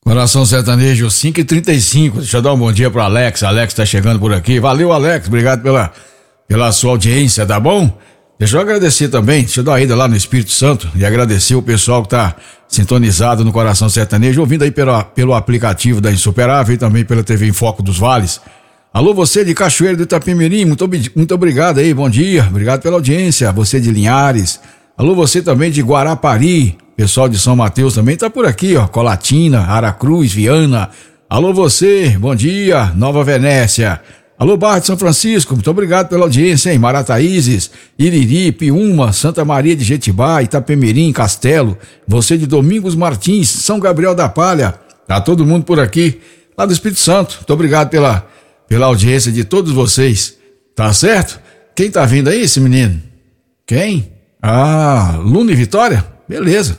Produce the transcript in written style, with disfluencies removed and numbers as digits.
Coração Sertanejo 5h35. Deixa eu dar um bom dia pro Alex. Alex tá chegando por aqui. Valeu, Alex. Obrigado pela sua audiência, tá bom? Deixa eu agradecer também. Deixa eu dar uma ida lá no Espírito Santo e agradecer o pessoal que tá sintonizado no Coração Sertanejo, ouvindo aí pelo aplicativo da Insuperável e também pela TV em Foco dos Vales. Alô, você de Cachoeiro do Itapemirim, muito obrigado aí, bom dia. Obrigado pela audiência. Você de Linhares. Alô, você também de Guarapari. Pessoal de São Mateus também tá por aqui, ó. Colatina, Aracruz, Viana. Alô, você, bom dia. Nova Venécia. Alô, Barra de São Francisco, muito obrigado pela audiência, hein? Marataízes, Iriri, Piúma, Santa Maria de Jetibá, Itapemirim, Castelo. Você de Domingos Martins, São Gabriel da Palha. Tá todo mundo por aqui, lá do Espírito Santo. Muito obrigado pela audiência de todos vocês. Tá certo? Quem tá vindo aí, esse menino? Quem? Ah, Luna e Vitória? Beleza.